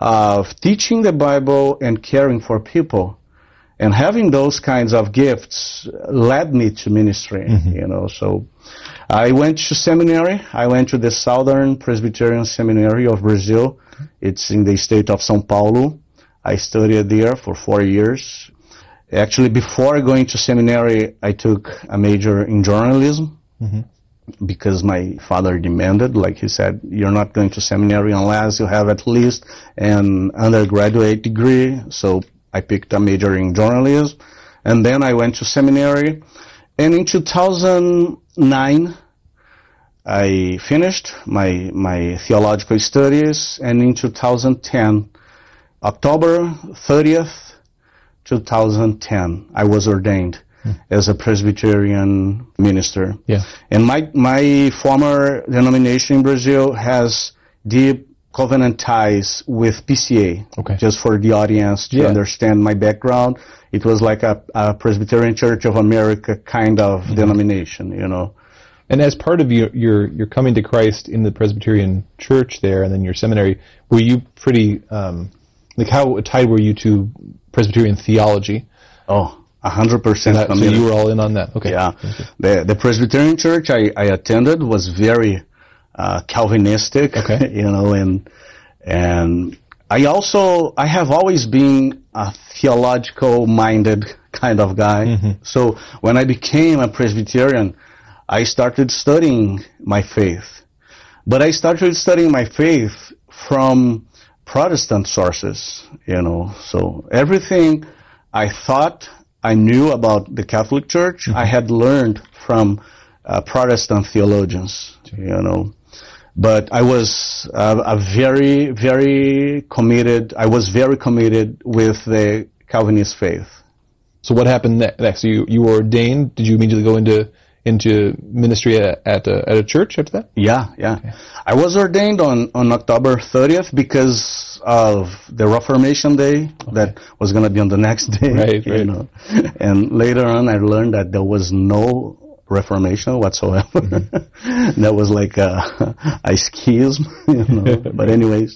of teaching the Bible and caring for people. And having those kinds of gifts led me to ministry, So I went to seminary. I went to the Southern Presbyterian Seminary of Brazil. It's in the state of São Paulo. I studied there for 4 years. Actually, before going to seminary, I took a major in journalism because my father demanded, like he said, you're not going to seminary unless you have at least an undergraduate degree. So I picked a major in journalism, and then I went to seminary. And in 2009, I finished my theological studies, and in 2010, October 30th, 2010, I was ordained as a Presbyterian minister. Yeah. And my former denomination in Brazil has deep covenant ties with PCA. Okay. Just for the audience to understand my background, it was like a Presbyterian Church of America kind of denomination, And as part of your coming to Christ in the Presbyterian Church there, and then your seminary, were you pretty how tied were you to Presbyterian theology? Oh, 100% So you were all in on that. Okay. Yeah. The Presbyterian Church I attended was very Calvinistic, okay. And I have always been a theological minded kind of guy. So when I became a Presbyterian, I started studying my faith. But I started studying my faith from Protestant sources, So everything I thought I knew about the Catholic Church, I had learned from Protestant theologians, But I was very, very committed. I was very committed with the Calvinist faith. So what happened next? You were ordained. Did you immediately go into ministry at a church after that? Yeah. Okay. I was ordained on October 30th because of the Reformation Day that was going to be on the next day. Right. And later on, I learned that there was no Reformation whatsoever. That was like a schism, But anyways,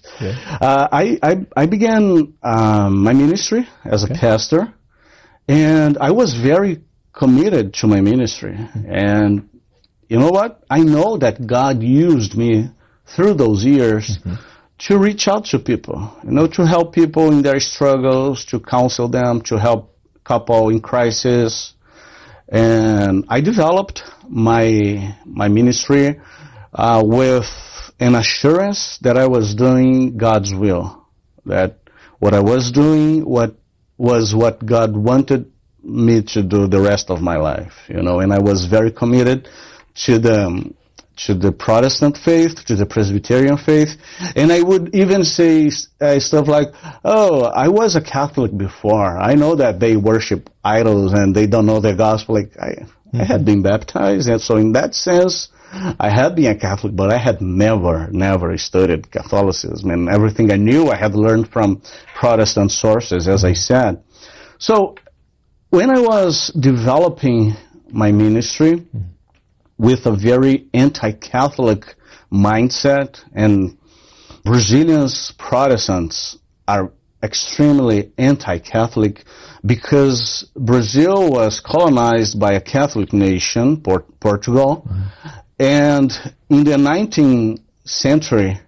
I began my ministry as a pastor, and I was very committed to my ministry. And you know what? I know that God used me through those years to reach out to people, to help people in their struggles, to counsel them, to help couple in crisis. And I developed my ministry with an assurance that I was doing God's will, that what I was doing was what God wanted me to do the rest of my life, and I was very committed to the Protestant faith, to the Presbyterian faith, and I would even say stuff like, oh, I was a Catholic before. I know that they worship idols and they don't know the gospel. I had been baptized, and so in that sense, I had been a Catholic, but I had never studied Catholicism, and everything I knew I had learned from Protestant sources, as I said. So when I was developing my ministry with a very anti-Catholic mindset, and Brazilians Protestants are extremely anti-Catholic because Brazil was colonized by a Catholic nation, Portugal, and in the 19th century,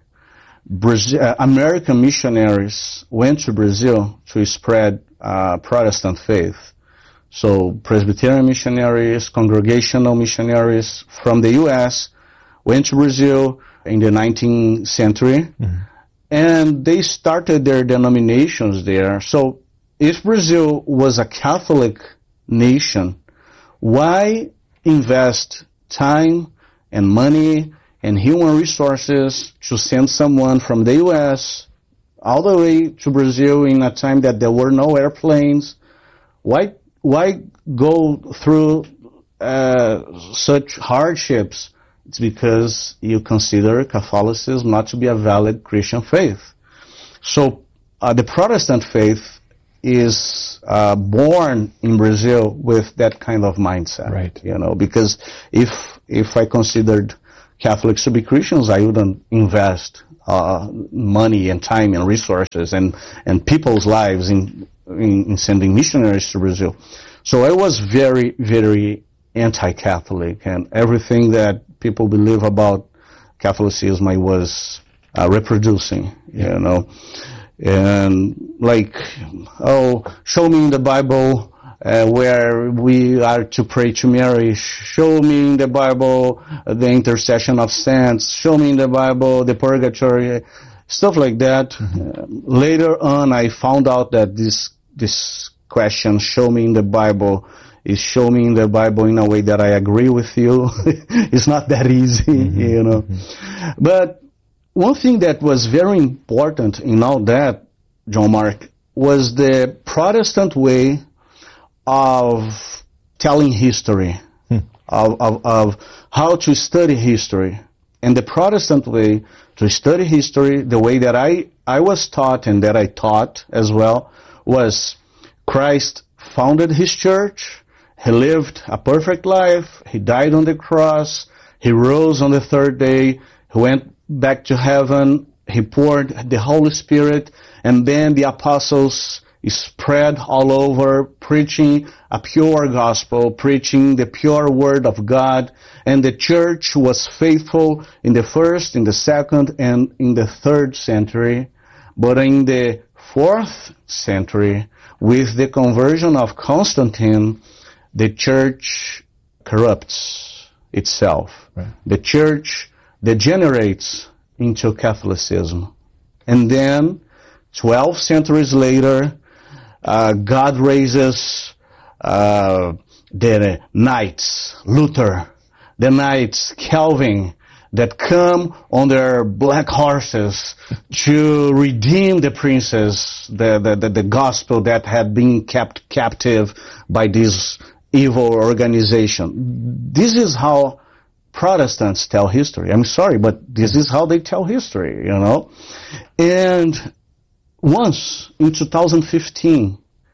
American missionaries went to Brazil to spread Protestant faith. So Presbyterian missionaries, Congregational missionaries from the U.S. went to Brazil in the 19th century, and they started their denominations there. So if Brazil was a Catholic nation, why invest time and money and human resources to send someone from the U.S. all the way to Brazil in a time that there were no airplanes? Why go through such hardships? It's because you consider Catholicism not to be a valid Christian faith. So the Protestant faith is born in Brazil with that kind of mindset, right? Because if I considered Catholics to be Christians, I wouldn't invest money and time and resources and people's lives in sending missionaries to Brazil. So I was very, very anti-Catholic, and everything that people believe about Catholicism I was reproducing, you know. And like, show me in the Bible where we are to pray to Mary. Show me in the Bible the intercession of saints. Show me in the Bible the purgatory, stuff like that. Later on, I found out that this question, show me in the Bible, is show me in the Bible in a way that I agree with you. It's not that easy, you know. But one thing that was very important in all that, John Mark, was the Protestant way of telling history, of how to study history. And the Protestant way to study history, the way that I was taught and that I taught as well, was Christ founded his church, he lived a perfect life, he died on the cross, he rose on the third day, he went back to heaven, he poured the Holy Spirit, and then the apostles spread all over, preaching a pure gospel, preaching the pure word of God, and the church was faithful in the first, in the second, and in the third century. But in the fourth century, with the conversion of Constantine, the church corrupts itself. Right. The church degenerates into Catholicism. And then, 12 centuries later, God raises the knights, Luther, the knights, Calvin, that come on their black horses to redeem the princes, the gospel that had been kept captive by this evil organization. This is how Protestants tell history. I'm sorry, but this is how they tell history, you know. And once, in 2015,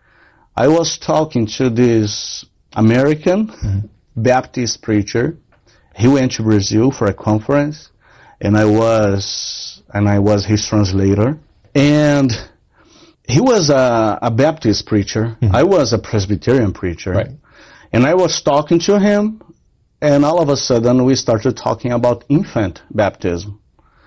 I was talking to this American Baptist preacher. He went to Brazil for a conference, and I was his translator. And he was a Baptist preacher. I was a Presbyterian preacher. Right. And I was talking to him, and all of a sudden we started talking about infant baptism.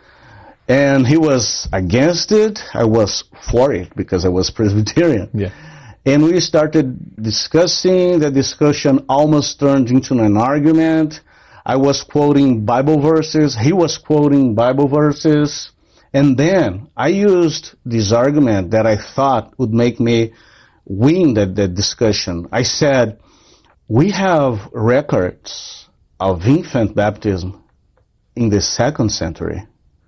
And he was against it. I was for it because I was Presbyterian. Yeah. And we started discussing. The discussion almost turned into an argument. I was quoting Bible verses. He was quoting Bible verses. And then I used this argument that I thought would make me win the discussion. I said, we have records of infant baptism in the 2nd century,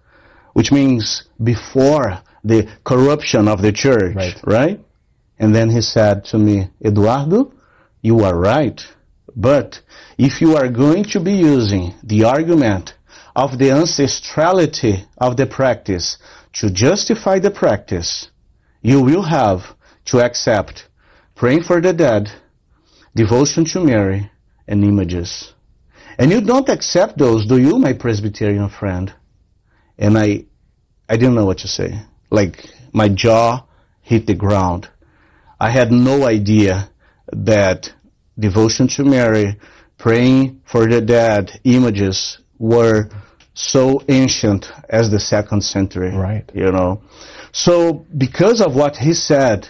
which means before the corruption of the church, right? And then he said to me, Eduardo, you are right. But if you are going to be using the argument of the ancestrality of the practice to justify the practice, you will have to accept praying for the dead, devotion to Mary, and images. And you don't accept those, do you, my Presbyterian friend? And I didn't know what to say. Like, my jaw hit the ground. I had no idea that devotion to Mary, praying for the dead, images were so ancient as the 2nd century. Right. You know. So, because of what he said,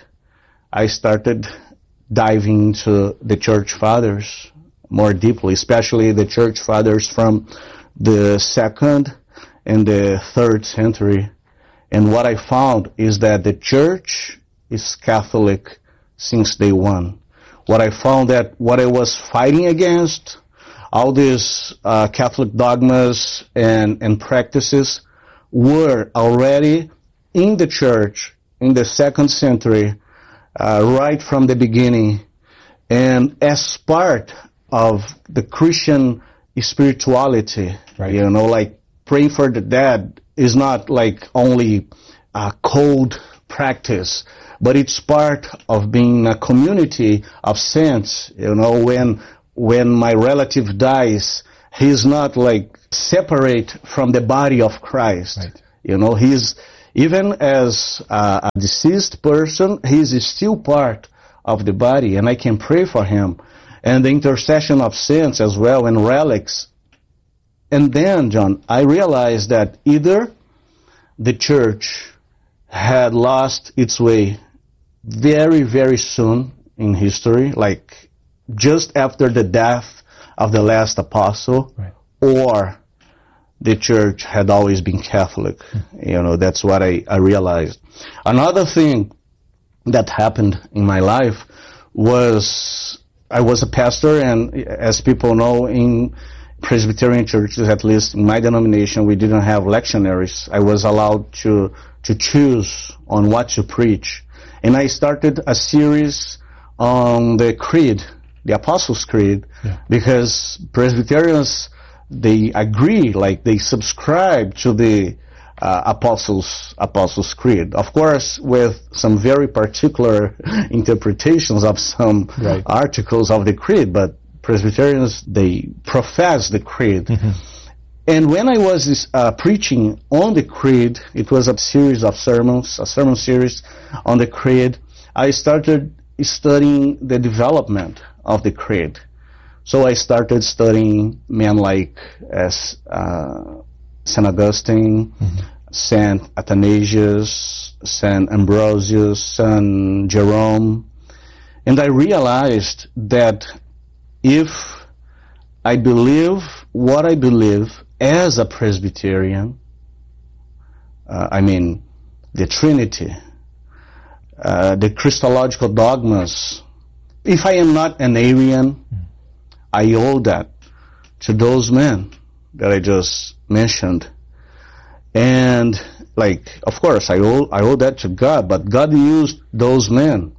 I started diving into the church fathers more deeply, especially the church fathers from the 2nd and the 3rd century. And what I found is that the church is Catholic since day one. What I found that what I was fighting against, all these Catholic dogmas and practices, were already in the church in the 2nd century, right from the beginning. And as part of the Christian spirituality, you know, like praying for the dead is not like only a cold practice, but it's part of being a community of saints. You know, when my relative dies, he's not like separate from the body of Christ. Right. You know, he's, even as a deceased person, he's still part of the body, and I can pray for him. And the intercession of saints as well, and relics. And then, John, I realized that either the church had lost its way very, very soon in history, like just after the death of the last apostle, right, or the church had always been Catholic. You know, that's what I realized. Another thing that happened in my life was I was a pastor, and as people know, in Presbyterian churches, at least in my denomination, we didn't have lectionaries. I was allowed to choose on what to preach. And I started a series on the Creed, the Apostles' Creed, because Presbyterians, they agree, like they subscribe to the Apostles' Creed. Of course, with some very particular interpretations of some articles of the Creed, but Presbyterians, they profess the Creed. Mm-hmm. And when I was preaching on the Creed, it was a series of sermons, a sermon series on the Creed, I started studying the development of the Creed. So I started studying men like St. Augustine, St. Athanasius, St. Ambrosius, St. Jerome. And I realized that if I believe what I believe as a Presbyterian, I mean the Trinity, the Christological dogmas, if I am not an Arian, I owe that to those men that I just mentioned. And, like, of course, I owe that to God, but God used those men.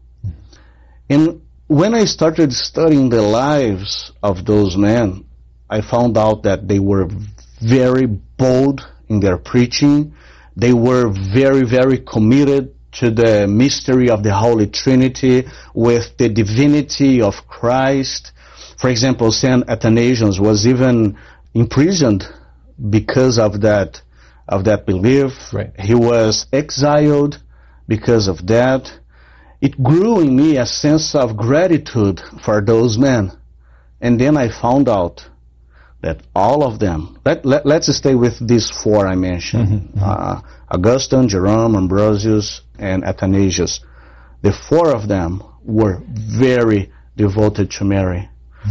And when I started studying the lives of those men, I found out that they were very bold in their preaching. They were very, very committed to the mystery of the Holy Trinity with the divinity of Christ. For example, St. Athanasius was even imprisoned because of that belief. Right. He was exiled because of that. It grew in me a sense of gratitude for those men. And then I found out that all of them, let's stay with these four I mentioned, Augustine, Jerome, Ambrosius, and Athanasius. The four of them were very devoted to Mary.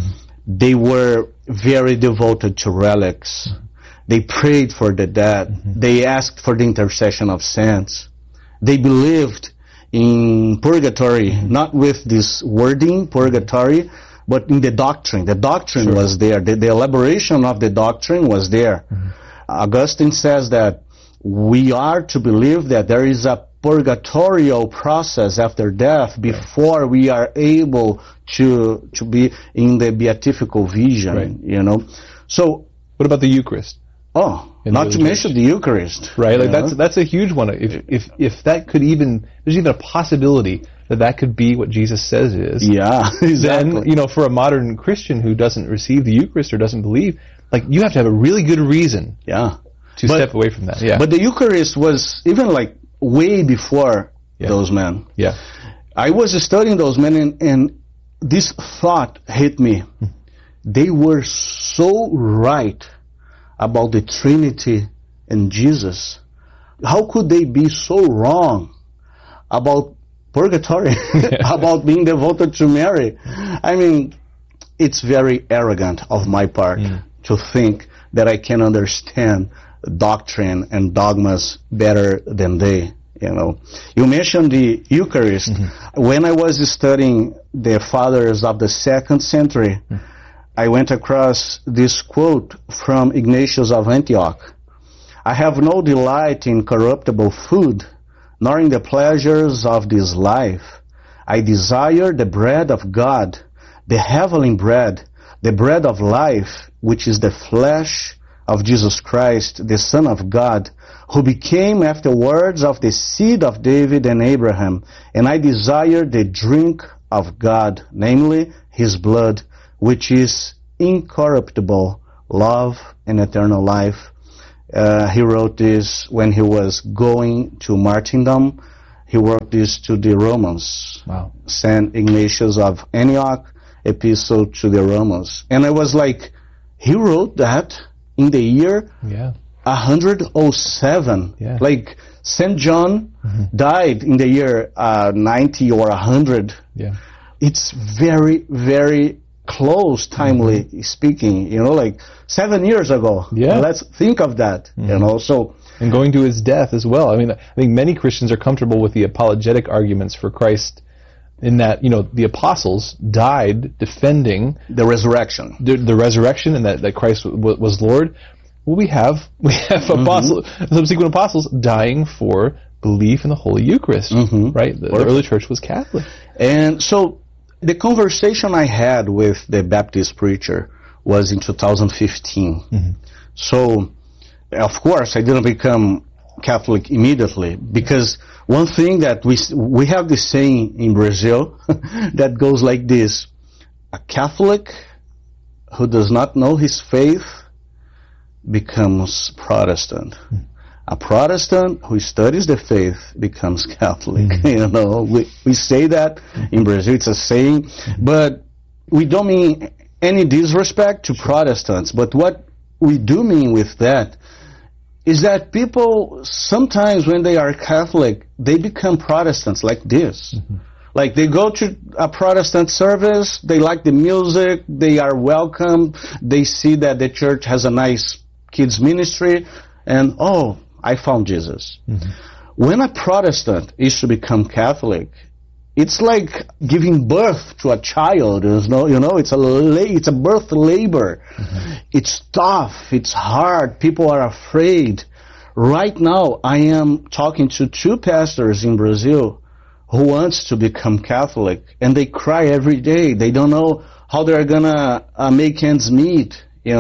They were very devoted to relics. They prayed for the dead. They asked for the intercession of saints. They believed in purgatory, not with this wording, purgatory, but in the doctrine. The doctrine was there. The elaboration of the doctrine was there. Augustine says that we are to believe that there is a purgatorial process after death before we are able to be in the beatifical vision, you know. So, what about the Eucharist? Oh, not to mention the Eucharist. Right, like that's a huge one. If that could even, there's even a possibility that could be what Jesus says is. Yeah, exactly. Then, you know, for a modern Christian who doesn't receive the Eucharist or doesn't believe, like, you have to have a really good reason to step away from that. Yeah. But the Eucharist was even like way before those men. Yeah. I was studying those men and this thought hit me. They were so right about the Trinity and Jesus. How could they be so wrong about purgatory, about being devoted to Mary? I mean, it's very arrogant of my part to think that I can understand doctrine and dogmas better than they, you know. You mentioned the Eucharist. When I was studying the fathers of the 2nd century, I went across this quote from Ignatius of Antioch. I have no delight in corruptible food, nor in the pleasures of this life. I desire the bread of God, the heavenly bread, the bread of life, which is the flesh of Jesus Christ, the Son of God, who became afterwards of the seed of David and Abraham. And I desire the drink of God, namely his blood, which is incorruptible, love and eternal life. He wrote this when he was going to martyrdom. He wrote this to the Romans. Wow. St. Ignatius of Antioch, epistle to the Romans. And I was like, he wrote that in the year 107. Yeah. Like St. John died in the year 90 or 100. Yeah. It's very, very close, timely speaking, like 7 years ago. Yeah. Let's think of that, so. And going to his death as well. I mean, I think many Christians are comfortable with the apologetic arguments for Christ in that, the apostles died defending the resurrection. The resurrection and that Christ was Lord. Well, we have subsequent apostles dying for belief in the Holy Eucharist, right? The early church was Catholic. And so the conversation I had with the Baptist preacher was in 2015. So, of course, I didn't become Catholic immediately, because one thing that we have this saying in Brazil that goes like this: a Catholic who does not know his faith becomes Protestant. A Protestant who studies the faith becomes Catholic. We say that in Brazil, it's a saying, but we don't mean any disrespect to Protestants. But what we do mean with that is that people, sometimes when they are Catholic, they become Protestants like this. Like they go to a Protestant service, they like the music, they are welcome, they see that the church has a nice kids ministry, and I found Jesus. When a Protestant is to become Catholic, it's like giving birth to a child. It's a birth labor. It's tough. It's hard. People are afraid. Right now, I am talking to 2 pastors in Brazil who wants to become Catholic, and they cry every day. They don't know how they're gonna make ends meet.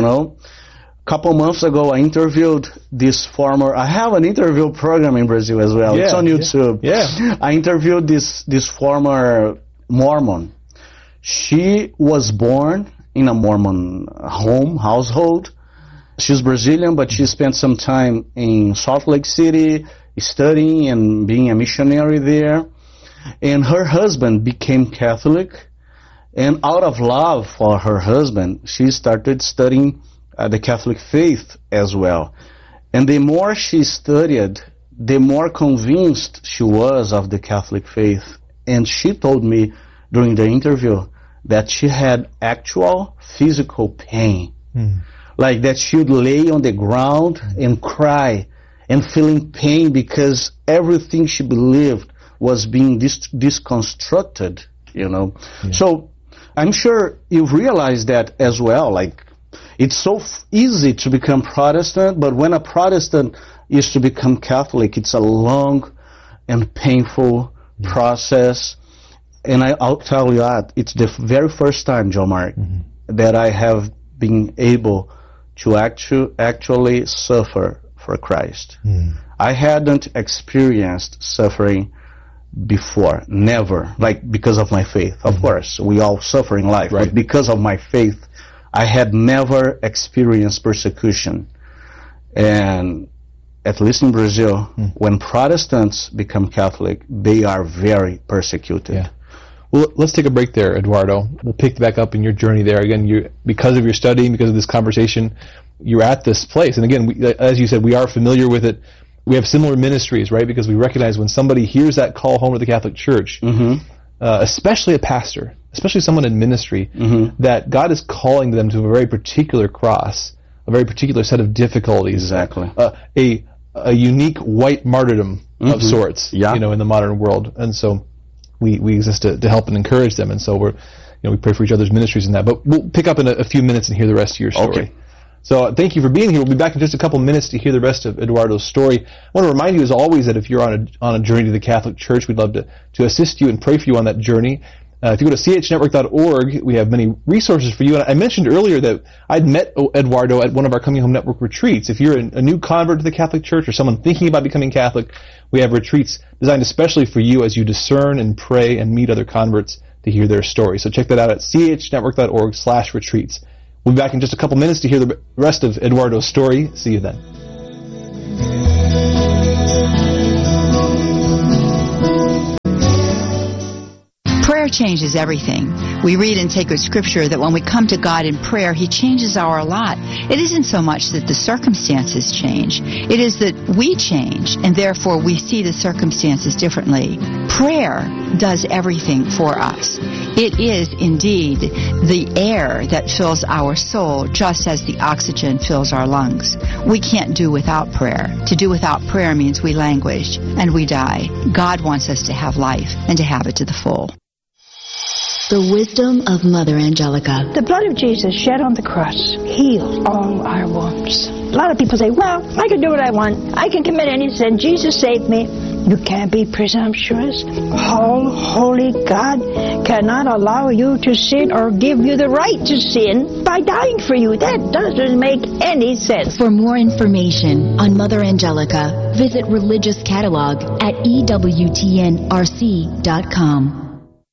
Couple months ago, I interviewed this former. I have an interview program in Brazil as well. It's on YouTube. Yeah. I interviewed this former Mormon. She was born in a Mormon household. She's Brazilian, but she spent some time in Salt Lake City studying and being a missionary there. And her husband became Catholic. And out of love for her husband, she started studying the Catholic faith as well. And the more she studied, the more convinced she was of the Catholic faith. And she told me during the interview that she had actual physical pain. Like that she would lay on the ground and cry and feeling pain because everything she believed was being disconstructed, So I'm sure you've realized that as well. Like, it's so easy to become Protestant, but when a Protestant is to become Catholic, it's a long and painful process. And I'll tell you that it's the very first time, Joe Mark, that I have been able to actually suffer for Christ. I hadn't experienced suffering before, never, like because of my faith. Of course, we all suffer in life, but because of my faith, I had never experienced persecution. And at least in Brazil, when Protestants become Catholic, they are very persecuted. Yeah. Well, let's take a break there, Eduardo. We'll pick back up in your journey there. Again, because of your studying, because of this conversation, you're at this place. And again, as you said, we are familiar with it. We have similar ministries, right? Because we recognize when somebody hears that call home to the Catholic Church, especially a pastor, especially someone in ministry, that God is calling them to a very particular cross, a very particular set of difficulties. Exactly. A unique white martyrdom of sorts, in the modern world. And so we exist to help and encourage them. And so we pray for each other's ministries in that. But we'll pick up in a few minutes and hear the rest of your story. Okay. So thank you for being here. We'll be back in just a couple minutes to hear the rest of Eduardo's story. I want to remind you, as always, that if you're on a journey to the Catholic Church, we'd love to assist you and pray for you on that journey. If you go to chnetwork.org, we have many resources for you. And I mentioned earlier that I'd met Eduardo at one of our Coming Home Network retreats. If you're a new convert to the Catholic Church or someone thinking about becoming Catholic, we have retreats designed especially for you as you discern and pray and meet other converts to hear their story. So check that out at chnetwork.org/retreats. We'll be back in just a couple minutes to hear the rest of Eduardo's story. See you then. changes everything. We read in sacred scripture that when we come to God in prayer, He changes our lot. It isn't so much that the circumstances change. It is that we change, and therefore we see the circumstances differently. Prayer does everything for us. It is indeed the air that fills our soul, just as the oxygen fills our lungs. We can't do without prayer. To do without prayer means we languish and we die. God wants us to have life and to have it to the full. The wisdom of Mother Angelica. The blood of Jesus shed on the cross healed all our wounds. A lot of people say, well, I can do what I want. I can commit any sin. Jesus saved me. You can't be presumptuous. All holy God cannot allow you to sin or give you the right to sin by dying for you. That doesn't make any sense. For more information on Mother Angelica, visit Religious Catalog at EWTNRC.com.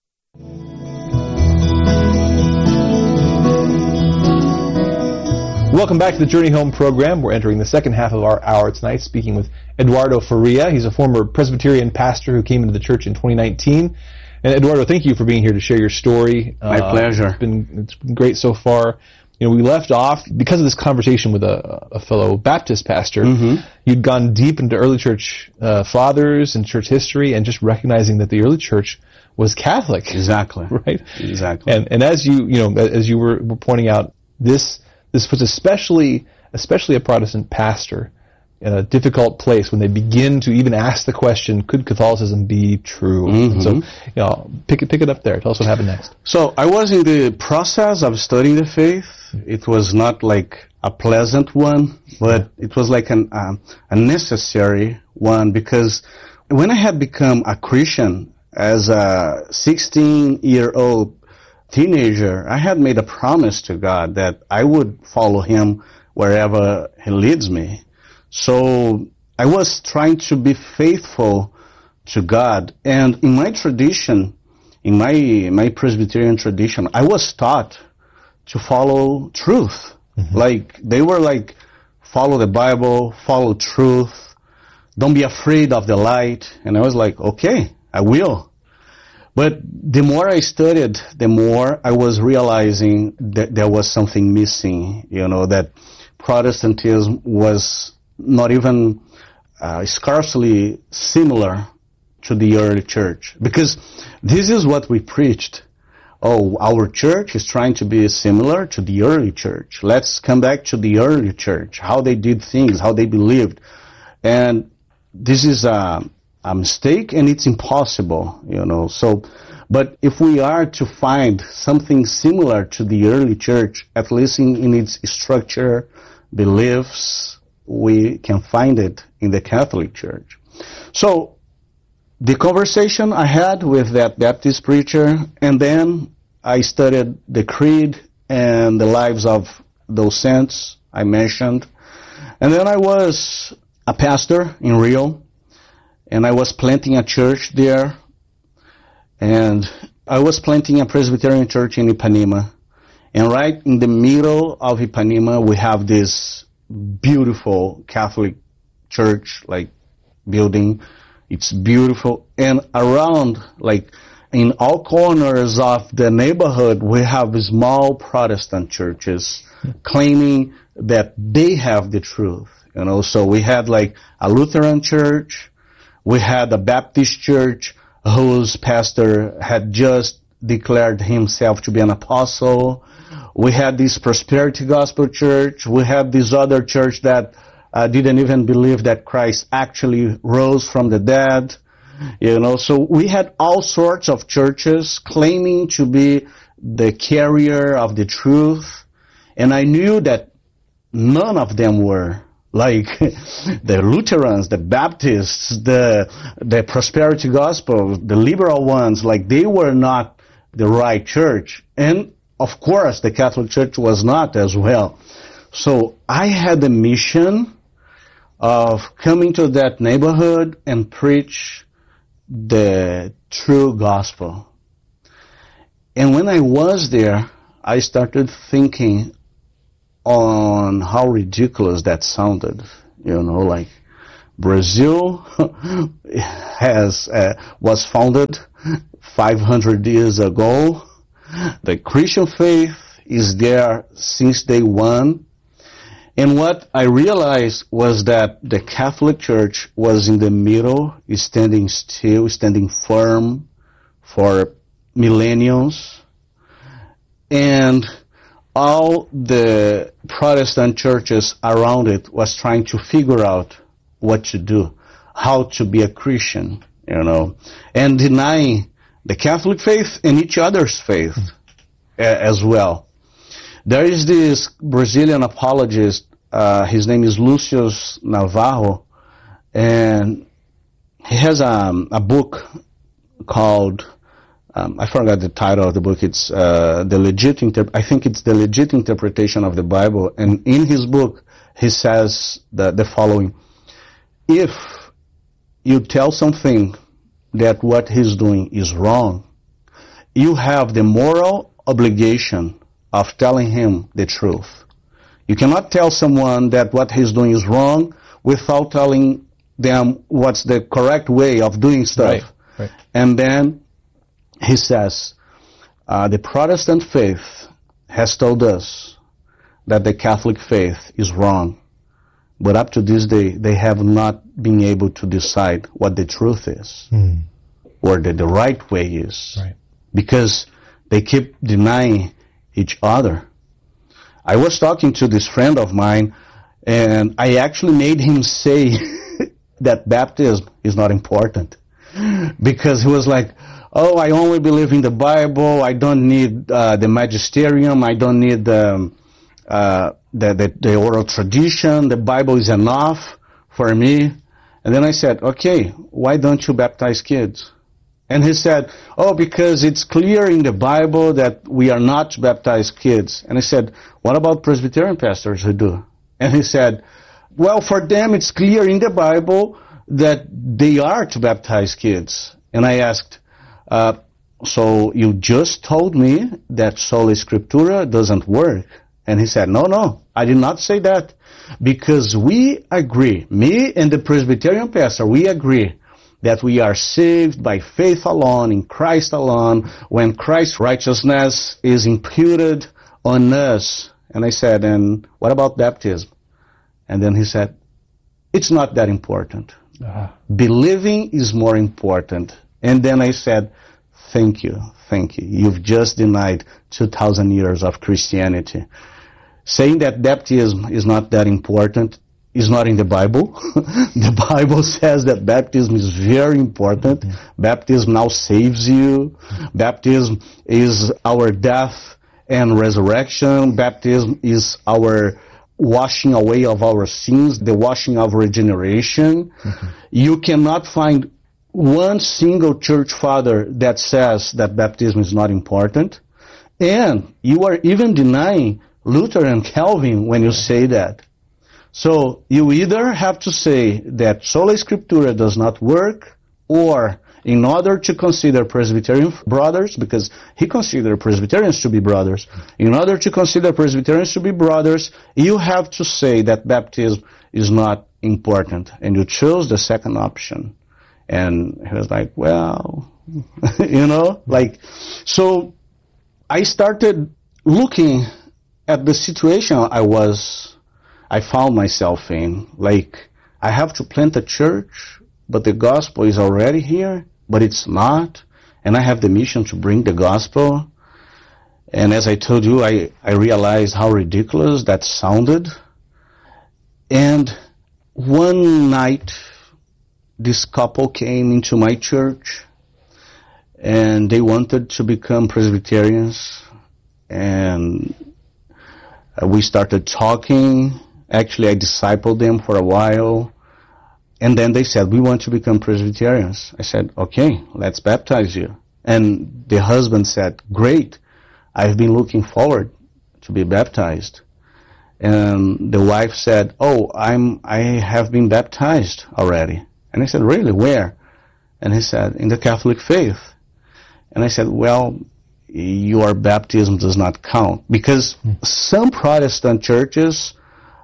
Welcome back to the Journey Home program. We're entering the second half of our hour tonight, speaking with Eduardo Faria. He's a former Presbyterian pastor who came into the church in 2019. And Eduardo, thank you for being here to share your story. My pleasure. It's been great so far. You know, we left off because of this conversation with a fellow Baptist pastor. Mm-hmm. You'd gone deep into early church fathers and church history, and just recognizing that the early church was Catholic. Exactly. Right. Exactly. And as you were pointing out, this puts especially a Protestant pastor in a difficult place when they begin to even ask the question, could Catholicism be true? Mm-hmm. So, pick it up there. Tell us what happened next. So I was in the process of studying the faith. It was not like a pleasant one, but it was like a necessary one, because when I had become a Christian as a 16-year-old teenager, I had made a promise to God that I would follow Him wherever He leads me. So I was trying to be faithful to God. And in my tradition, in my Presbyterian tradition, I was taught to follow truth. Mm-hmm. Like, they were like, follow the Bible, follow truth, don't be afraid of the light. And I was like, okay, I will. But the more I studied, the more I was realizing that there was something missing, that Protestantism was not even scarcely similar to the early church. Because this is what we preached. Oh, our church is trying to be similar to the early church. Let's come back to the early church, how they did things, how they believed. And this is a mistake, and it's impossible, So, but if we are to find something similar to the early church, at least in its structure, beliefs, we can find it in the Catholic Church. So, the conversation I had with that Baptist preacher, and then I studied the creed and the lives of those saints I mentioned. And then I was a pastor in Rio, and I was planting a church there, and I was planting a Presbyterian church in Ipanema. And right in the middle of Ipanema, we have this beautiful Catholic church, building. It's beautiful. And around, in all corners of the neighborhood, we have small Protestant churches claiming that they have the truth. So we had a Lutheran church. We had a Baptist church whose pastor had just declared himself to be an apostle. We had this Prosperity Gospel Church. We had this other church that didn't even believe that Christ actually rose from the dead. So we had all sorts of churches claiming to be the carrier of the truth. And I knew that none of them were. The Lutherans, the Baptists, the Prosperity Gospel, the liberal ones, they were not the right church. And, of course, the Catholic Church was not as well. So I had the mission of coming to that neighborhood and preach the true gospel. And when I was there, I started thinking on how ridiculous that sounded, Brazil was founded 500 years ago. The Christian faith is there since day one. And what I realized was that the Catholic Church was in the middle, standing still, standing firm for millenniums. And all the Protestant churches around it was trying to figure out what to do, how to be a Christian, and denying the Catholic faith and each other's faith as well. There is this Brazilian apologist, his name is Lucius Navarro, and he has a book called, I forgot the title of the book, it's I think it's The Legit Interpretation of the Bible, and in his book he says the following: if you tell something that what he's doing is wrong, you have the moral obligation of telling him the truth. You cannot tell someone that what he's doing is wrong without telling them what's the correct way of doing stuff. Right. And then he says, the Protestant faith has told us that the Catholic faith is wrong. But up to this day, they have not been able to decide what the truth is, or the right way is, because they keep denying each other. I was talking to this friend of mine, and I actually made him say that baptism is not important, because he was like, oh, I only believe in the Bible, I don't need the magisterium, I don't need the oral tradition, the Bible is enough for me. And then I said, okay, why don't you baptize kids? And he said, oh, because it's clear in the Bible that we are not to baptize kids. And I said, what about Presbyterian pastors who do? And he said, well, for them it's clear in the Bible that they are to baptize kids. And I asked, so you just told me that sola scriptura doesn't work? And he said, no, I did not say that. Because we agree, me and the Presbyterian pastor, we agree that we are saved by faith alone, in Christ alone, when Christ's righteousness is imputed on us. And I said, and what about baptism? And then he said, it's not that important. Believing is more important. And then I said, thank you. You've just denied 2,000 years of Christianity. Saying that baptism is not that important is not in the Bible. The Bible says that baptism is very important. Baptism now saves you. Baptism is our death and resurrection. Baptism is our washing away of our sins, the washing of regeneration. You cannot find one single church father that says that baptism is not important. And you are even denying Luther and Calvin when you say that. So you either have to say that sola scriptura does not work, or in order to consider Presbyterian brothers, because he considered Presbyterians to be brothers, in order to consider Presbyterians to be brothers, you have to say that baptism is not important. And you chose the second option. And he was like, well, so I started looking at the situation I found myself in. Like, I have to plant a church, but the gospel is already here, but it's not. And I have the mission to bring the gospel. And as I told you, I realized how ridiculous that sounded. And one night, this couple came into my church, and they wanted to become Presbyterians. And we started talking. Actually, I discipled them for a while. And then they said, we want to become Presbyterians. I said, okay, let's baptize you. And the husband said, great, I've been looking forward to be baptized. And the wife said, oh, I have been baptized already. And I said, really, where? And he said, in the Catholic faith. And I said, well, your baptism does not count. Because some Protestant churches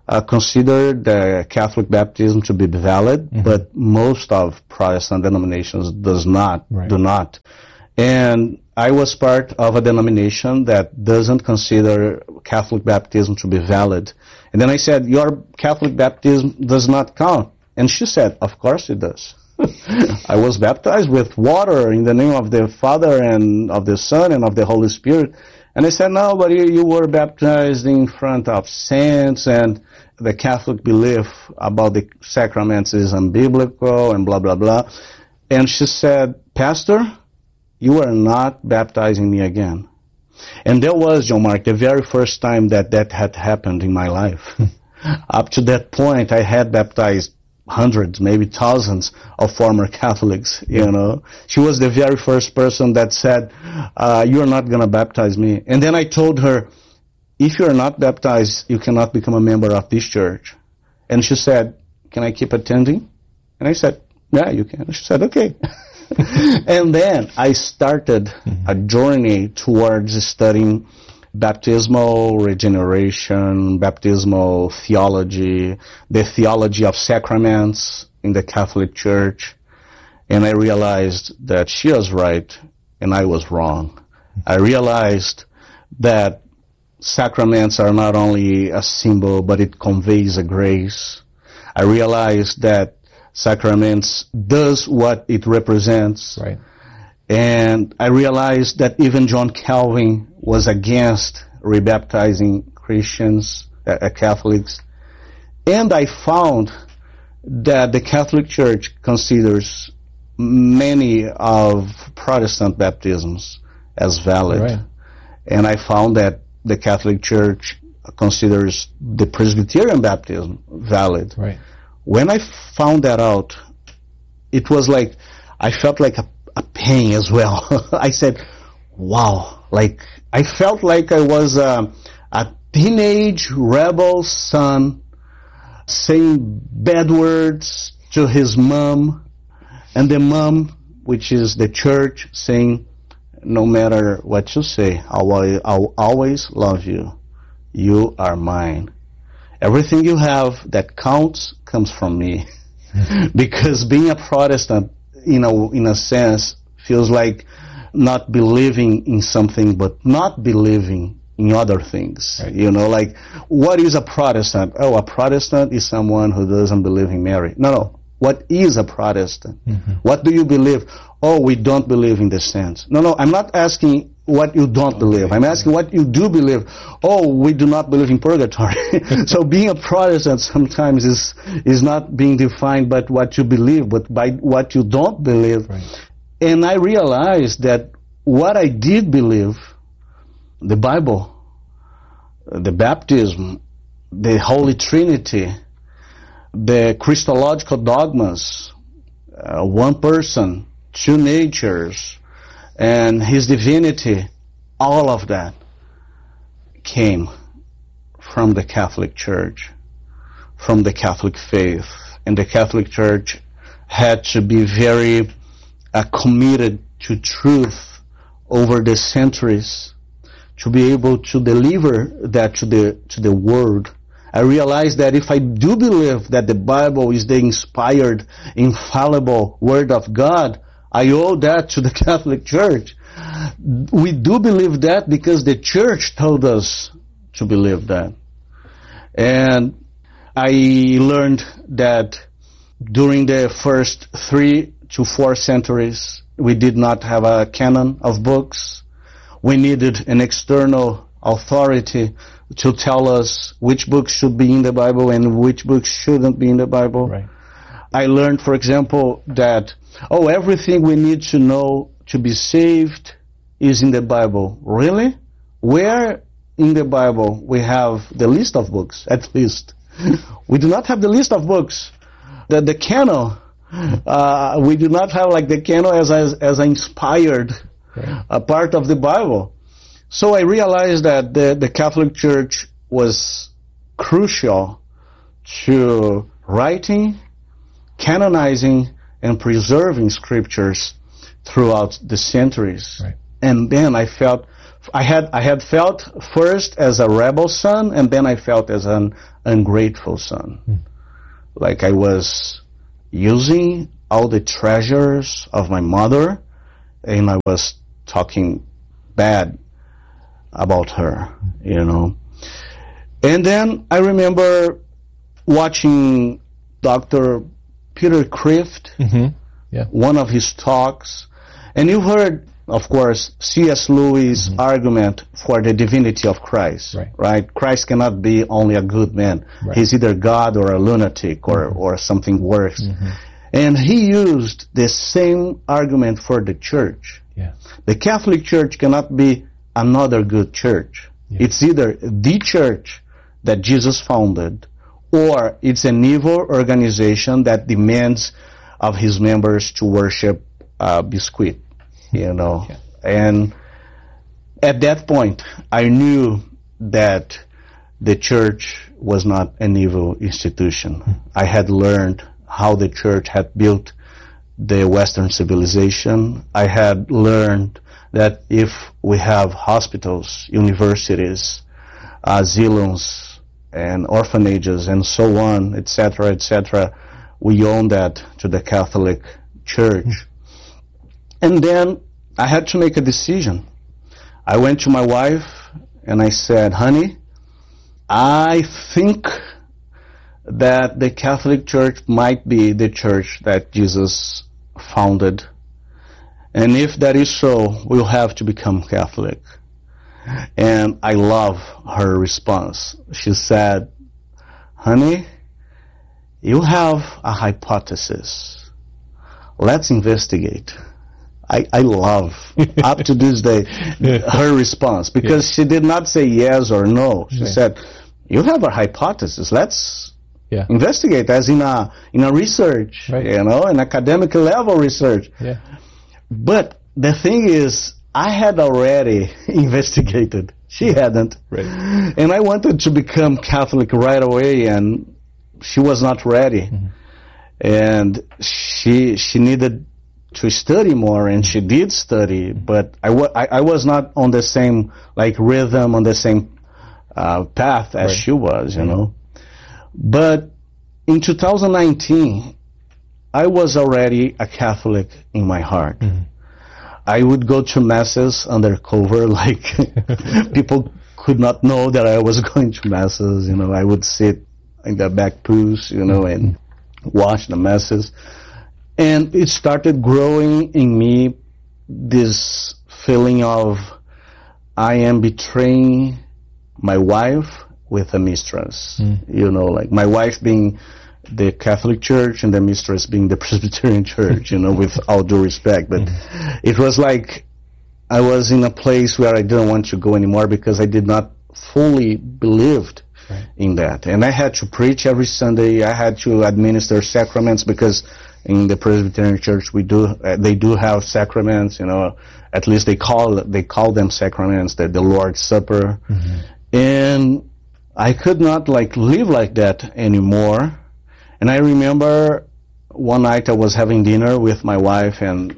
consider the Catholic baptism to be valid, but most of Protestant denominations do not. And I was part of a denomination that doesn't consider Catholic baptism to be valid. And then I said, your Catholic baptism does not count. And she said, of course it does. I was baptized with water in the name of the Father and of the Son and of the Holy Spirit. And I said, no, but you were baptized in front of saints, and the Catholic belief about the sacraments is unbiblical and blah, blah, blah. And she said, Pastor, you are not baptizing me again. And that was, John Mark, the very first time that had happened in my life. Up to that point, I had baptized hundreds, maybe thousands of former Catholics, you know. She was the very first person that said, you're not going to baptize me. And then I told her, if you're not baptized, you cannot become a member of this church. And she said, can I keep attending? And I said, yeah, you can. She said, okay. And then I started a journey towards studying baptismal regeneration, baptismal theology, the theology of sacraments in the Catholic Church. And I realized that she was right and I was wrong. I realized that sacraments are not only a symbol, but it conveys a grace. I realized that sacraments does what it represents. Right. And I realized that even John Calvin was against rebaptizing Christians, Catholics. And I found that the Catholic Church considers many of Protestant baptisms as valid. Right. And I found that the Catholic Church considers the Presbyterian baptism valid. Right. When I found that out, it was like, I felt like a pain as well. I said, wow, like, I felt like I was a teenage rebel son saying bad words to his mom, and the mom, which is the church, saying, no matter what you say, I'll always love you. You are mine. Everything you have that counts comes from me. Because being a Protestant, in a sense, feels like not believing in something, but not believing in other things. Right. You know, like, what is a Protestant? Oh, a Protestant is someone who doesn't believe in Mary. No. What is a Protestant? What do you believe? Oh, we don't believe in the saints. No, I'm not asking what you don't believe. I'm asking what you do believe. Oh, we do not believe in purgatory. So being a Protestant sometimes is not being defined by what you believe, but by what you don't believe. Right. And I realized that what I did believe, the Bible, the baptism, the Holy Trinity, the Christological dogmas, one person, two natures, and his divinity, all of that came from the Catholic Church, from the Catholic faith. And the Catholic Church had to be very committed to truth over the centuries to be able to deliver that to the world. I realized that if I do believe that the Bible is the inspired, infallible Word of God, I owe that to the Catholic Church. We do believe that because the Church told us to believe that. And I learned that during the first 3 to 4 centuries, we did not have a canon of books. We needed an external authority to tell us which books should be in the Bible and which books shouldn't be in the Bible. Right. I learned, for example, that, everything we need to know to be saved is in the Bible. Really? Where in the Bible we have the list of books, at least? We do not have the list of books. The canon, we do not have like the canon as inspired part of the Bible. So I realized that the Catholic Church was crucial to writing, canonizing, and preserving scriptures throughout the centuries. Right. And then I had felt first as a rebel son, and then I felt as an ungrateful son. Like I was using all the treasures of my mother, and I was talking bad about her, you know. And then I remember watching Dr. Peter Kreeft, one of his talks, and you heard, of course, C.S. Lewis' argument for the divinity of Christ, right? Christ cannot be only a good man. Right. He's either God or a lunatic or something worse. And he used the same argument for the church. Yeah. The Catholic Church cannot be another good church. Yeah. It's either the church that Jesus founded, or it's an evil organization that demands of his members to worship biscuit, you know. Yeah. And at that point, I knew that the church was not an evil institution. I had learned how the church had built the Western civilization. I had learned that if we have hospitals, universities, asylums, and orphanages, and so on, etc., we own that to the Catholic Church. And then I had to make a decision. I went to my wife and I said, honey, I think that the Catholic Church might be the church that Jesus founded. And if that is so, we'll have to become Catholic. And I love her response. She said, honey, you have a hypothesis. Let's investigate. I love, up to this day, her response, because she did not say yes or no. She said, you have a hypothesis. Let's investigate, as in a research, you know, an academic level research. Yeah. But the thing is, I had already investigated. She hadn't. Right. And I wanted to become Catholic right away, and she was not ready. And she needed to study more, and she did study, but I was not on the same rhythm, on the same path as she was, you know. But in 2019, I was already a Catholic in my heart. I would go to masses undercover, people could not know that I was going to masses, you know. I would sit in the back pews, you know, and watch the masses. And it started growing in me this feeling of I am betraying my wife with a mistress. You know, like my wife being the Catholic Church and the mistress being the Presbyterian Church, you know, with all due respect. But it was like I was in a place where I didn't want to go anymore because I did not fully believed in that. And I had to preach every Sunday. I had to administer sacraments because in the Presbyterian Church they do have sacraments, you know. At least they call them sacraments, the Lord's Supper. And I could not live like that anymore. And I remember one night I was having dinner with my wife, and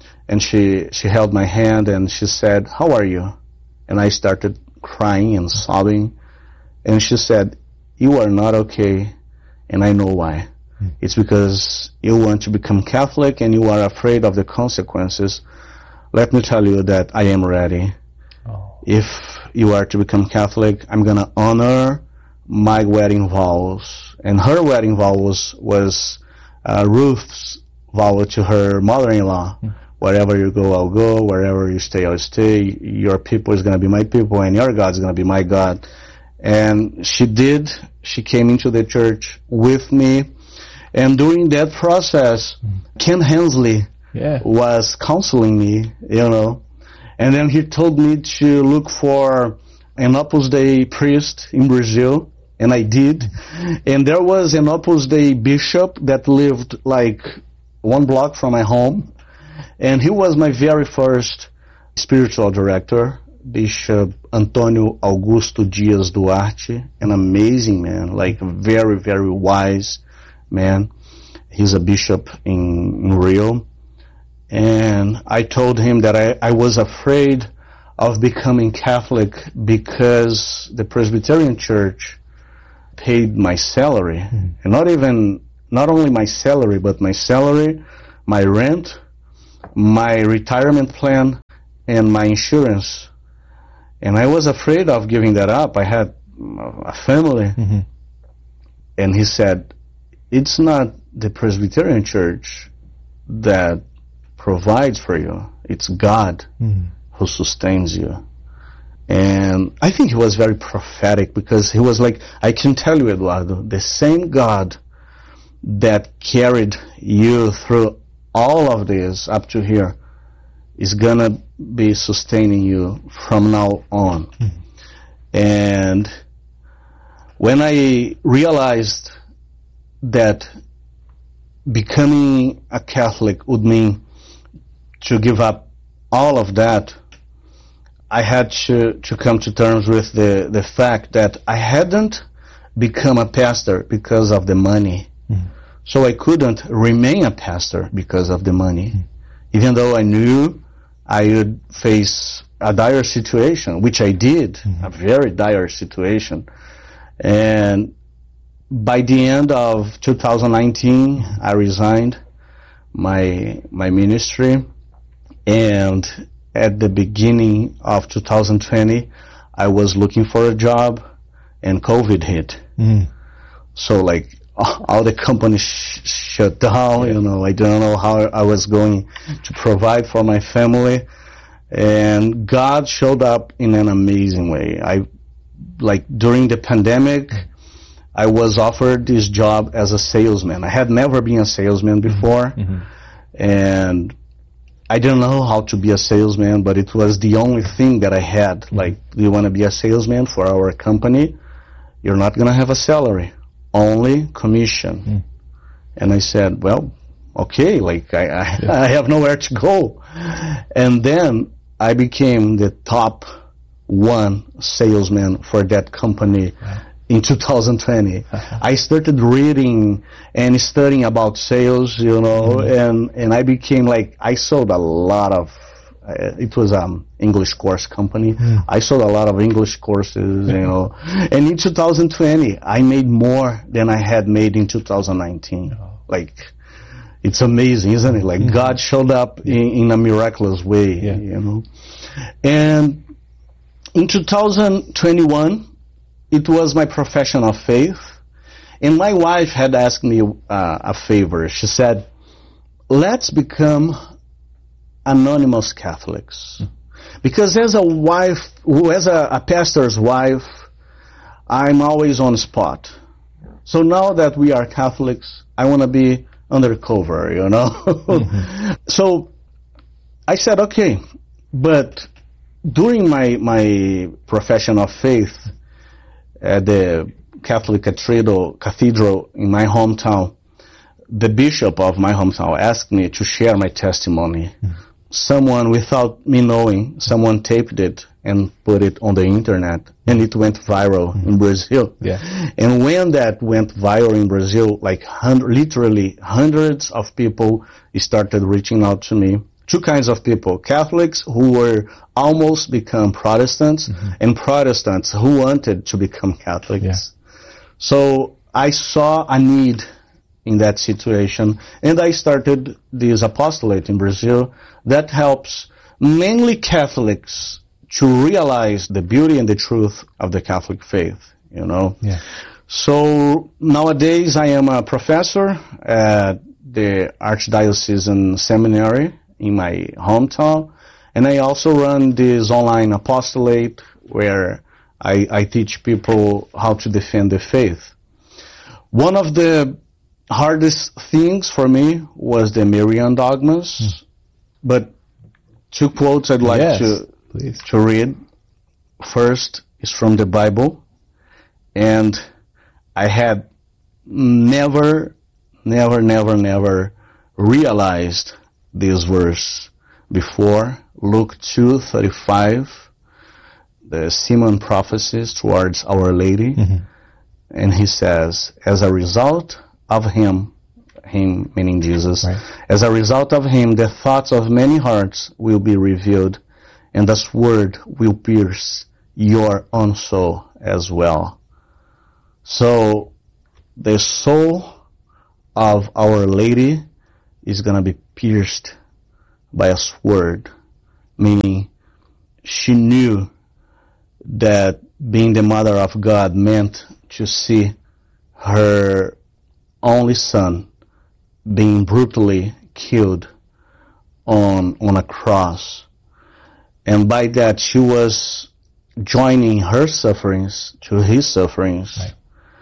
she held my hand and she said, "How are you?" And I started crying and sobbing. And she said, "You are not okay, and I know why. It's because you want to become Catholic and you are afraid of the consequences. Let me tell you that I am ready. If you are to become Catholic, I'm going to honor my wedding vows." And her wedding vow was Ruth's vow to her mother-in-law. Wherever you go, I'll go. Wherever you stay, I'll stay. Your people is going to be my people, and your God is going to be my God. And she did. She came into the church with me. And during that process, Ken Hensley was counseling me, you know. And then he told me to look for an Opus Dei priest in Brazil. And I did. And there was an Opus Dei bishop that lived 1 block from my home. And he was my very first spiritual director, Bishop Antônio Augusto Dias Duarte, an amazing man, very, very wise man. He's a bishop in Rio. And I told him that I was afraid of becoming Catholic because the Presbyterian Church paid my salary. And not only my salary, but my salary, my rent, my retirement plan, and my insurance. And I was afraid of giving that up. I had a family. And he said, it's not the Presbyterian Church that provides for you. It's God who sustains you. And I think he was very prophetic, because he was like, I can tell you, Eduardo, the same God that carried you through all of this up to here is gonna be sustaining you from now on. And when I realized that becoming a Catholic would mean to give up all of that, I had to come to terms with the fact that I hadn't become a pastor because of the money. So I couldn't remain a pastor because of the money. Even though I knew I would face a dire situation, which I did, a very dire situation. And by the end of 2019, I resigned my ministry, and at the beginning of 2020, I was looking for a job, and COVID hit. So like all the companies shut down. You know, I don't know how I was going to provide for my family, and God showed up in an amazing way. During the pandemic, I was offered this job as a salesman. I had never been a salesman before, and I didn't know how to be a salesman, but it was the only thing that I had. Like, do you want to be a salesman for our company? You're not going to have a salary, only commission. And I said, well, okay, like I have nowhere to go. And then I became the top one salesman for that company. In 2020, I started reading and studying about sales, you know, and I became like, I sold a lot of, it was English course company. I sold a lot of English courses, you know, and in 2020, I made more than I had made in 2019. Like, it's amazing, isn't it? Like, God showed up in a miraculous way, you know. And in 2021, it was my profession of faith, and my wife had asked me a favor. She said, let's become anonymous Catholics. Because as a pastor's wife, I'm always on spot. So now that we are Catholics, I want to be undercover, you know. So I said, okay, but during my profession of faith, at the Catholic Cathedral in my hometown, the bishop of my hometown asked me to share my testimony. Someone, without me knowing, someone taped it and put it on the internet, and it went viral in Brazil. And when that went viral in Brazil, like literally hundreds of people started reaching out to me. Two kinds of people: Catholics who were almost become Protestants, and Protestants who wanted to become Catholics. So I saw a need in that situation, and I started this apostolate in Brazil that helps mainly Catholics to realize the beauty and the truth of the Catholic faith, you know. So nowadays I am a professor at the Archdiocesan Seminary in my hometown, and I also run this online apostolate where I teach people how to defend the faith. One of the hardest things for me was the Marian dogmas, but two quotes I'd like to read. First is from the Bible, and I had never realized this verse before. Luke 2:35, the Simeon prophecies towards Our Lady, and he says, as a result of him, him, meaning Jesus. Right. As a result of him, the thoughts of many hearts will be revealed, and this word will pierce your own soul as well. So, the soul of Our Lady is going to be pierced by a sword, meaning she knew that being the mother of God meant to see her only son being brutally killed on a cross. And by that, she was joining her sufferings to his sufferings. Right.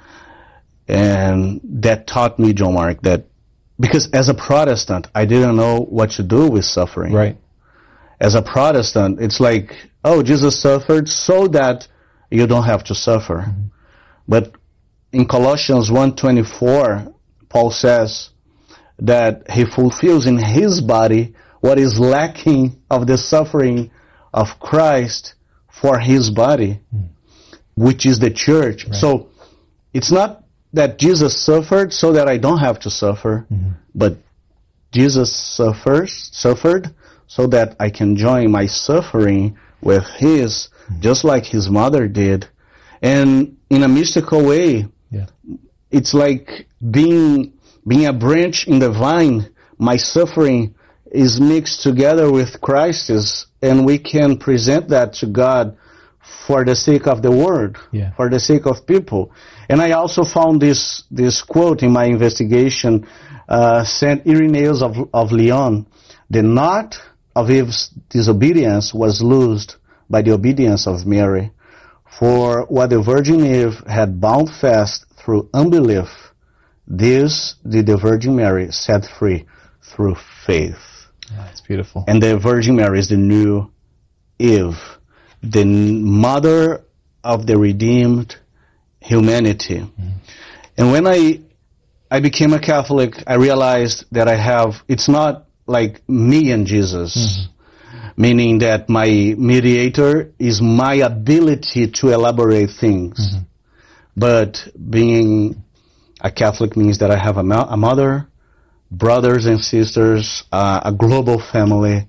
And that taught me, John Mark, that because as a Protestant, I didn't know what to do with suffering. Right. As a Protestant, it's like, oh, Jesus suffered so that you don't have to suffer. Mm-hmm. But in Colossians 1:24, Paul says that he fulfills in his body what is lacking of the suffering of Christ for his body, which is the church. Right. So it's not that Jesus suffered so that I don't have to suffer, but Jesus suffered so that I can join my suffering with his, just like his mother did. And in a mystical way, it's like being a branch in the vine. My suffering is mixed together with Christ's, and we can present that to God for the sake of the word, for the sake of people. And I also found this quote in my investigation, Saint Irenaeus of Lyon: the knot of Eve's disobedience was loosed by the obedience of Mary. For what the Virgin Eve had bound fast through unbelief, this did the Virgin Mary set free through faith. That's beautiful. And the Virgin Mary is the new Eve, the mother of the redeemed humanity. Mm-hmm. And when I became a Catholic, I realized that it's not like me and Jesus, meaning that my mediator is my ability to elaborate things. But being a Catholic means that I have a mother, brothers and sisters, a global family.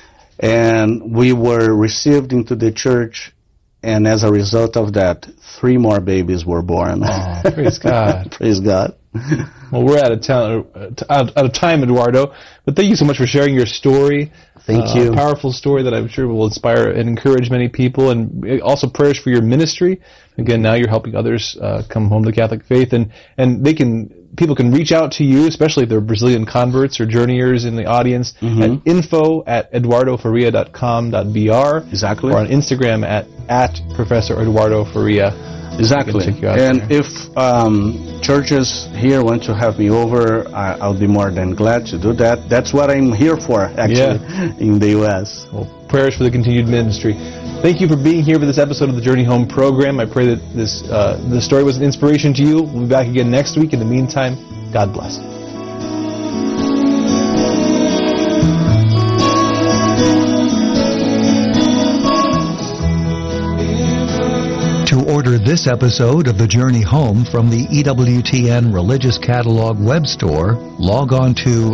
And we were received into the church, and as a result of that, 3 more babies were born. Oh, praise God. Praise God. Well, we're out of time, Eduardo, but thank you so much for sharing your story. Thank you. A powerful story that I'm sure will inspire and encourage many people, and also prayers for your ministry. Again, now you're helping others come home to the Catholic faith, and people can reach out to you, especially if they're Brazilian converts or journeyers in the audience, at info@eduardofaria.com.br. Exactly. Or on Instagram at Professor Eduardo Faria. Exactly. And if churches here want to have me over, I'll be more than glad to do that. That's what I'm here for, actually, in the U.S. Well, prayers for the continued ministry. Thank you for being here for this episode of the Journey Home program. I pray that this story was an inspiration to you. We'll be back again next week. In the meantime, God bless. To order this episode of The Journey Home from the EWTN Religious Catalog web store, log on to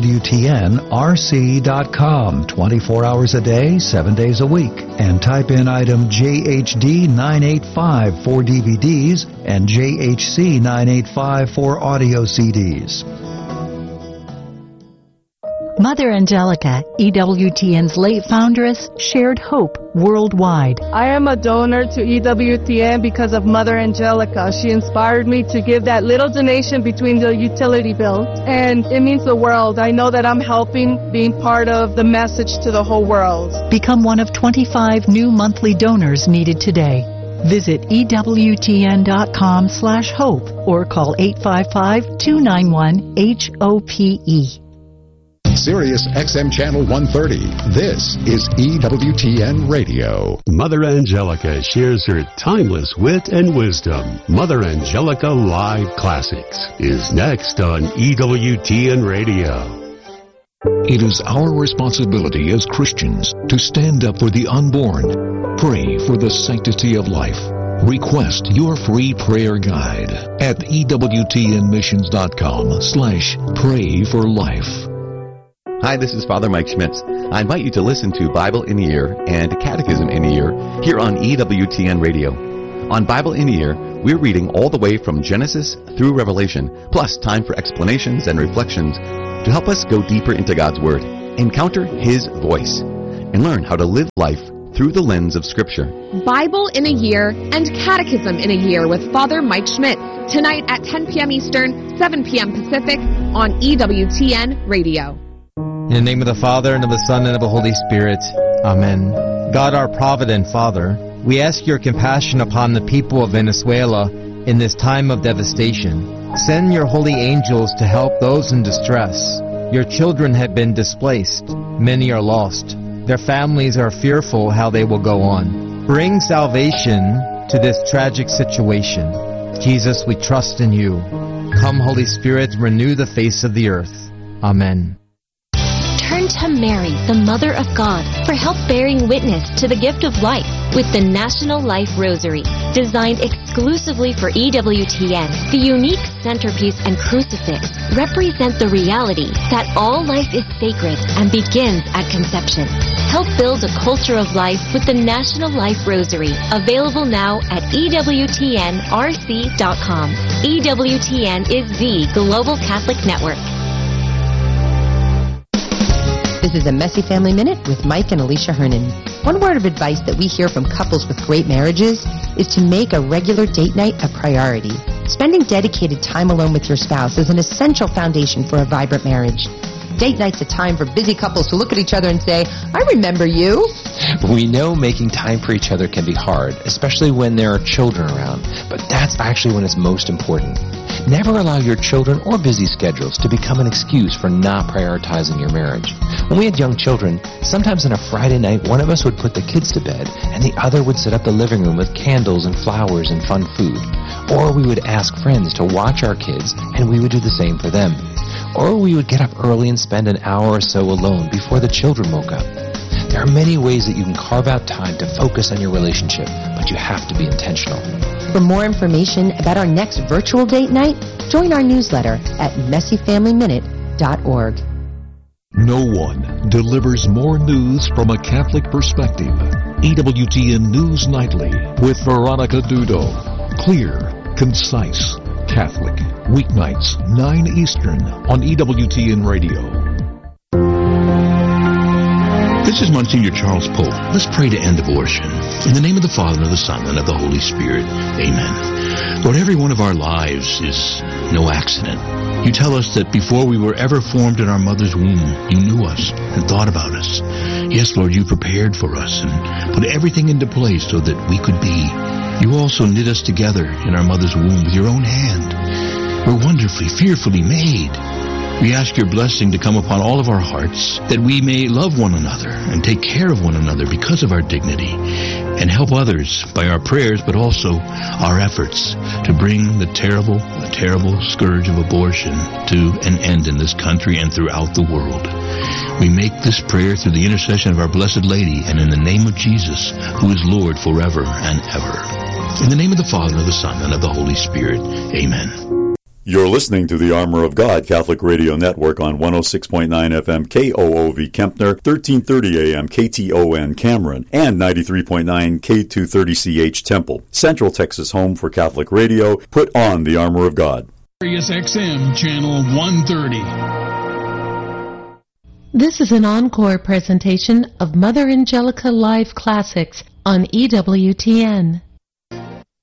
EWTNRC.com 24 hours a day, 7 days a week, and type in item JHD 985 for DVDs and JHC 985 for audio CDs. Mother Angelica, EWTN's late foundress, shared hope worldwide. I am a donor to EWTN because of Mother Angelica. She inspired me to give that little donation between the utility bills, and it means the world. I know that I'm helping, being part of the message to the whole world. Become one of 25 new monthly donors needed today. Visit EWTN.com/hope or call 855-291-HOPE. Sirius XM Channel 130. This is EWTN Radio. Mother Angelica shares her timeless wit and wisdom. Mother Angelica Live Classics is next on EWTN Radio. It is our responsibility as Christians to stand up for the unborn, pray for the sanctity of life, Request your free prayer guide at EWTNmissions.com/pray-for-life. Hi, this is Father Mike Schmitz. I invite you to listen to Bible in a Year and Catechism in a Year here on EWTN Radio. On Bible in a Year, we're reading all the way from Genesis through Revelation, plus time for explanations and reflections to help us go deeper into God's Word, encounter His voice, and learn how to live life through the lens of Scripture. Bible in a Year and Catechism in a Year with Father Mike Schmitz, tonight at 10 p.m. Eastern, 7 p.m. Pacific on EWTN Radio. In the name of the Father, and of the Son, and of the Holy Spirit. Amen. God, our provident Father, we ask your compassion upon the people of Venezuela in this time of devastation. Send your holy angels to help those in distress. Your children have been displaced. Many are lost. Their families are fearful how they will go on. Bring salvation to this tragic situation. Jesus, we trust in you. Come, Holy Spirit, renew the face of the earth. Amen. Turn to Mary, the Mother of God, for help bearing witness to the gift of life with the National Life Rosary. Designed exclusively for EWTN, the unique centerpiece and crucifix represent the reality that all life is sacred and begins at conception. Help build a culture of life with the National Life Rosary, available now at EWTNRC.com. EWTN is the Global Catholic Network. This is a Messy Family Minute with Mike and Alicia Hernan. One word of advice that we hear from couples with great marriages is to make a regular date night a priority. Spending dedicated time alone with your spouse is an essential foundation for a vibrant marriage. Date night's a time for busy couples to look at each other and say, I remember you. We know making time for each other can be hard, especially when there are children around, but that's actually when it's most important. Never allow your children or busy schedules to become an excuse for not prioritizing your marriage. When we had young children, sometimes on a Friday night, one of us would put the kids to bed, and the other would set up the living room with candles and flowers and fun food. Or we would ask friends to watch our kids, and we would do the same for them. Or we would get up early and spend an hour or so alone before the children woke up. There are many ways that you can carve out time to focus on your relationship, but you have to be intentional. For more information about our next virtual date night, join our newsletter at messyfamilyminute.org. No one delivers more news from a Catholic perspective. EWTN News Nightly with Veronica Dudo. Clear, concise, Catholic. Weeknights, 9 Eastern on EWTN Radio. This is Monsignor Charles Pope. Let's pray to end abortion. In the name of the Father, and of the Son, and of the Holy Spirit. Amen. Lord, every one of our lives is no accident. You tell us that before we were ever formed in our mother's womb, you knew us and thought about us. Yes, Lord, you prepared for us and put everything into place so that we could be. You also knit us together in our mother's womb with your own hand. We're wonderfully, fearfully made. We ask your blessing to come upon all of our hearts, that we may love one another and take care of one another because of our dignity, and help others by our prayers, but also our efforts to bring the terrible scourge of abortion to an end in this country and throughout the world. We make this prayer through the intercession of our Blessed Lady and in the name of Jesus, who is Lord forever and ever. In the name of the Father, and of the Son, and of the Holy Spirit. Amen. You're listening to the Armor of God Catholic Radio Network on 106.9 FM KOOV Kempner, 1330 AM KTON Cameron, and 93.9 K230CH Temple. Central Texas home for Catholic radio. Put on the Armor of God. Sirius XM Channel 130. This is an encore presentation of Mother Angelica Live Classics on EWTN.